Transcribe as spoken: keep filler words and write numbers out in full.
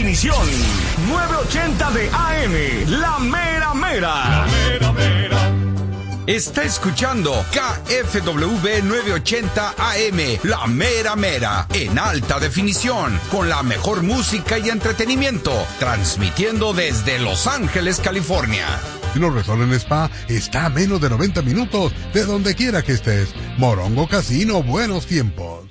definición. novecientos ochenta de A M, la mera mera. La mera mera. Está escuchando K F W novecientos ochenta A M, la mera mera, en alta definición, con la mejor música y entretenimiento, transmitiendo desde Los Ángeles, California. Los Resort Spa está a menos de noventa minutos de donde quiera que estés. Morongo Casino, buenos tiempos.